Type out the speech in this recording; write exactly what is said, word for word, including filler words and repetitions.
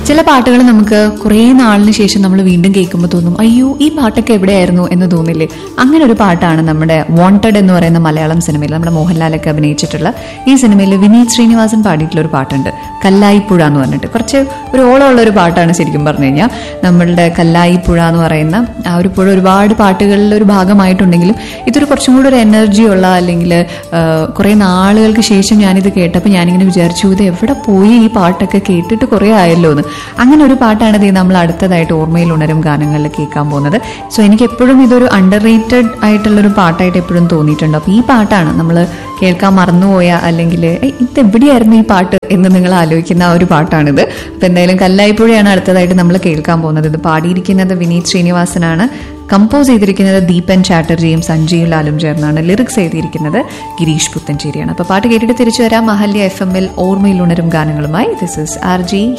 ചില പാട്ടുകൾ നമുക്ക് കുറേ നാളിന് ശേഷം നമ്മൾ വീണ്ടും കേൾക്കുമ്പോൾ തോന്നും, അയ്യോ ഈ പാട്ടൊക്കെ എവിടെയായിരുന്നു എന്ന് തോന്നില്ലേ? അങ്ങനെ ഒരു പാട്ടാണ് നമ്മുടെ വാണ്ടഡ് എന്ന് പറയുന്ന മലയാളം സിനിമയിൽ നമ്മുടെ മോഹൻലാലൊക്കെ അഭിനയിച്ചിട്ടുള്ള ഈ സിനിമയിൽ വിനീത് ശ്രീനിവാസൻ പാടിയിട്ടുള്ള ഒരു പാട്ടുണ്ട്, കല്ലായിപ്പുഴ എന്ന് പറഞ്ഞിട്ട്. കുറച്ച് ഒരു ഓളമുള്ള ഒരു പാട്ടാണ് ശരിക്കും പറഞ്ഞു കഴിഞ്ഞാൽ. നമ്മളുടെ കല്ലായിപ്പുഴ എന്ന് പറയുന്ന ആ ഒരു പുഴ ഒരുപാട് പാട്ടുകളിൽ ഒരു ഭാഗമായിട്ടുണ്ടെങ്കിലും ഇതൊരു കുറച്ചും കൂടി ഒരു എനർജി ഉള്ള, അല്ലെങ്കിൽ കുറെ നാളുകൾക്ക് ശേഷം ഞാനിത് കേട്ടപ്പോൾ ഞാനിങ്ങനെ വിചാരിച്ചു, ഇത് എവിടെ പോയി ഈ പാട്ടൊക്കെ കേട്ടിട്ട് കുറെ ആയല്ലോ എന്ന്. അങ്ങനെ ഒരു പാട്ടാണ് ഇത് നമ്മൾ അടുത്തതായിട്ട് ഓർമ്മയിൽ ഉണരും ഗാനങ്ങളിൽ കേൾക്കാൻ പോകുന്നത്. സോ എനിക്ക് എപ്പോഴും ഇതൊരു അണ്ടർ റേറ്റഡ് ആയിട്ടുള്ളൊരു പാട്ടായിട്ട് എപ്പോഴും തോന്നിയിട്ടുണ്ട്. അപ്പോൾ ഈ പാട്ടാണ് നമ്മൾ കേൾക്കാൻ മറന്നുപോയ, അല്ലെങ്കിൽ ഇത് എവിടെയായിരുന്നു ഈ പാട്ട് എന്ന് നിങ്ങൾ ആലോചിക്കുന്ന ആ ഒരു പാട്ടാണിത്. അപ്പം എന്തായാലും കല്ലായിപ്പുഴയാണ് അടുത്തതായിട്ട് നമ്മൾ കേൾക്കാൻ പോകുന്നത്. ഇത് പാടിയിരിക്കുന്നത് വിനീത് ശ്രീനിവാസനാണ്, കമ്പോസ് ചെയ്തിരിക്കുന്നത് ദീപൻ ചാറ്റർജിയും സഞ്ജീവ് ലാലും ചേർന്നാണ്, ലിറിക്സ് എഴുതിയിരിക്കുന്നത് ഗിരീഷ് പുത്തഞ്ചേരിയാണ്. അപ്പോൾ പാട്ട് കേട്ടിട്ട് തിരിച്ചു വരാം അഹല്യ എഫ് എമ്മിൽ ഓർമ്മയിൽ ഉണരും ഗാനങ്ങളുമായി. This is R G